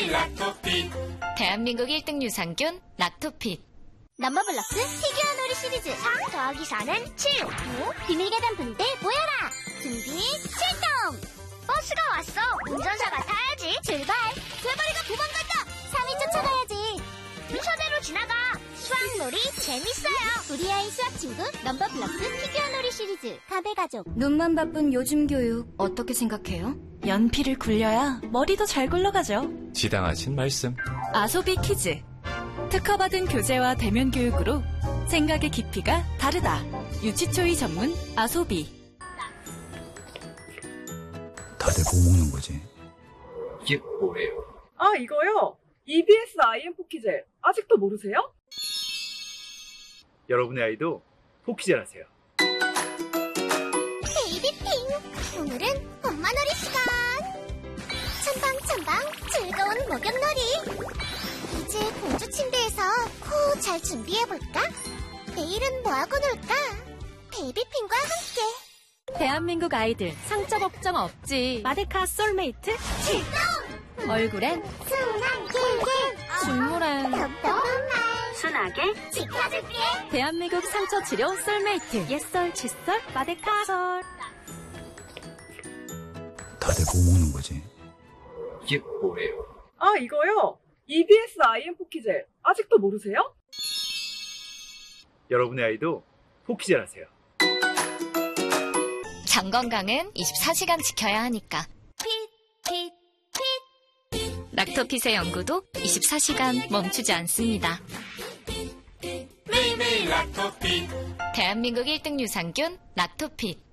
매일매일 락토핏. 대한민국 1등 유산균 락토핏. 넘버블럭스 피규어 놀이 시리즈 4 더하기 4는 7. 5. 비밀 계단 분대 모여라. 준비 출동. 버스가 왔어. 운전사가 타야지. 출발. 돌발이가 도망간다. 3위 쫓아가야지. 순서대로 지나가. 수학놀이 재밌어요. 우리 아이 수학 친구 넘버블럭스 피규어 놀이 시리즈 가베가족. 눈만 바쁜 요즘 교육 어떻게 생각해요? 연필을 굴려야 머리도 잘 굴러가죠. 지당하신 말씀. 아소비 키즈. 특허받은 교재와 대면 교육으로 생각의 깊이가 다르다. 유치초이 전문 아소비. 다들 뭐 먹는 거지? 이게 뭐예요? 아, 이거요? EBS IM 포키젤. 아직도 모르세요? 여러분의 아이도 포키젤하세요. 베이비핑. 오늘은 엄마 놀이 시간. 첨방첨방 즐거운 목욕놀이. 이제 공주 침대에서 코 잘 준비해볼까? 내일은 뭐하고 놀까? 베이비핑과 함께. 대한민국 아이들 상처 걱정 없지. 마데카 솔메이트 출동! 얼굴엔 순하게 중물엔 순하게 지켜줄게. 대한민국 상처 치료 솔메이트 옛설 칫솔 마데카 솔. 다들 뭐 먹는 거지? 이게 뭐예요? 아, 이거요? EBS IM 포키젤. 아직도 모르세요? 여러분의 아이도 포키젤하세요. 장 건강은 24시간 지켜야 하니까. 락토핏의 연구도 24시간 멈추지 않습니다. 매일매일 락토핏. 대한민국 1등 유산균 락토핏.